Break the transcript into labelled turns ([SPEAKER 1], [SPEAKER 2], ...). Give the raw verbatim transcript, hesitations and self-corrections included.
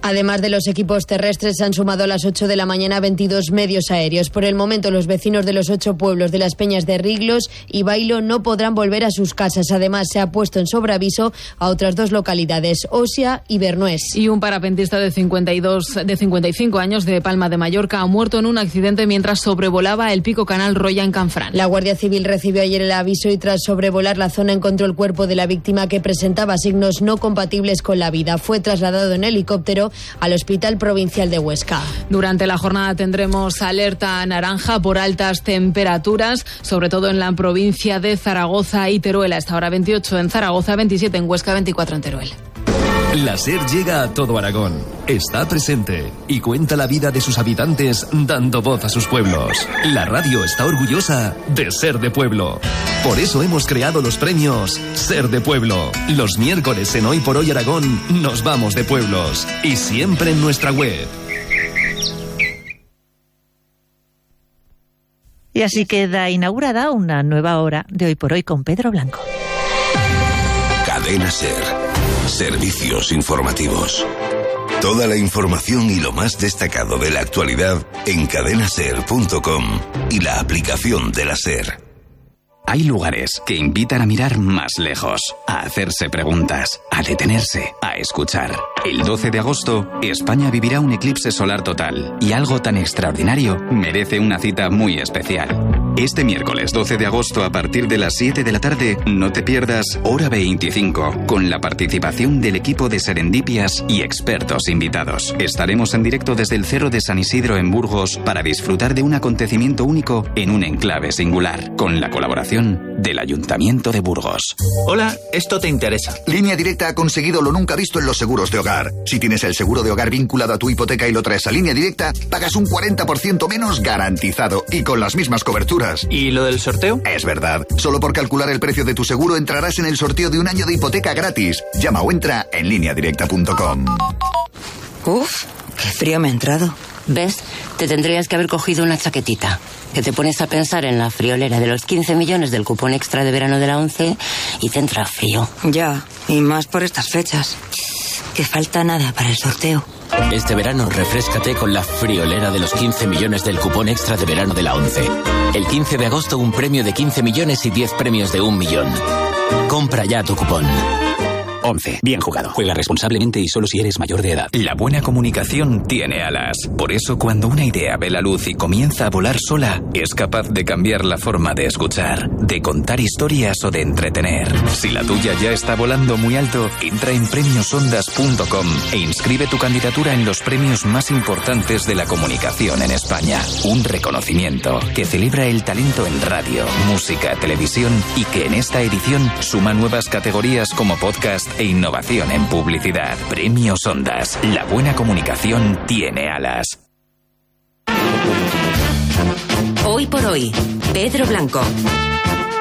[SPEAKER 1] Además de los equipos terrestres, se han sumado a las ocho de la mañana veintidós medios aéreos. Por el momento, los vecinos de los ocho pueblos de las Peñas de Riglos y Bailo no podrán volver a sus casas. Además, se ha puesto en sobreaviso a otras dos localidades, Osia y Bernués.
[SPEAKER 2] Y un parapentista de cincuenta y dos, de cincuenta y cinco años de Palma de Mallorca ha muerto en un accidente mientras sobrevolaba el pico Canal Roya en Canfrán.
[SPEAKER 1] La Guardia Civil recibió ayer el aviso y tras sobrevolar la zona encontró el cuerpo de la víctima que presentaba signos no compatibles con la vida. Fue trasladado en helicóptero al Hospital Provincial de Huesca.
[SPEAKER 2] Durante la jornada tendremos alerta naranja por altas temperaturas, sobre todo en la provincia de Zaragoza y Teruel. Hasta ahora veintiocho en Zaragoza, veintisiete en Huesca, veinticuatro en Teruel.
[SPEAKER 3] La SER llega a todo Aragón, está presente y cuenta la vida de sus habitantes dando voz a sus pueblos. La radio está orgullosa de ser de pueblo. Por eso hemos creado los premios Ser de Pueblo. Los miércoles en Hoy por Hoy Aragón nos vamos de pueblos y siempre en nuestra web.
[SPEAKER 4] Y así queda inaugurada una nueva hora de Hoy por Hoy con Pedro Blanco.
[SPEAKER 5] Cadena SER. Servicios informativos. Toda la información y lo más destacado de la actualidad en cadena ser punto com y la aplicación de la SER.
[SPEAKER 6] Hay lugares que invitan a mirar más lejos, a hacerse preguntas, a detenerse, a escuchar. El doce de agosto, España vivirá un eclipse solar total y algo tan extraordinario merece una cita muy especial. Este miércoles doce de agosto a partir de las siete de la tarde, no te pierdas Hora veinticinco, con la participación del equipo de Serendipias y expertos invitados. Estaremos en directo desde el Cerro de San Isidro en Burgos para disfrutar de un acontecimiento único en un enclave singular, con la colaboración del Ayuntamiento de Burgos.
[SPEAKER 7] Hola, esto te interesa.
[SPEAKER 8] Línea Directa ha conseguido lo nunca visto en los seguros de hogar. Si tienes el seguro de hogar vinculado a tu hipoteca y lo traes a Línea Directa, pagas un cuarenta por ciento menos garantizado y con las mismas coberturas.
[SPEAKER 7] ¿Y lo del sorteo?
[SPEAKER 8] Es verdad. Solo por calcular el precio de tu seguro entrarás en el sorteo de un año de hipoteca gratis. Llama o entra en línea directa punto com.
[SPEAKER 9] Uf, qué frío me ha entrado. ¿Ves? Te tendrías que haber cogido una chaquetita. Que te pones a pensar en la friolera de los quince millones del cupón extra de verano de la ONCE y te entra frío.
[SPEAKER 10] Ya, y más por estas fechas. Que falta nada para el sorteo.
[SPEAKER 11] Este verano refréscate con la friolera de los quince millones del cupón extra de verano de la ONCE. El quince de agosto un premio de quince millones y diez premios de un millón. Compra ya tu cupón.
[SPEAKER 6] once. Bien jugado. Juega responsablemente y solo si eres mayor de edad. La buena comunicación tiene alas. Por eso, cuando una idea ve la luz y comienza a volar sola, es capaz de cambiar la forma de escuchar, de contar historias o de entretener. Si la tuya ya está volando muy alto, entra en premios ondas punto com e inscribe tu candidatura en los premios más importantes de la comunicación en España. Un reconocimiento que celebra el talento en radio, música, televisión y que en esta edición suma nuevas categorías como podcast e innovación en publicidad. Premios Ondas. La buena comunicación tiene alas.
[SPEAKER 12] Hoy por Hoy, Pedro Blanco.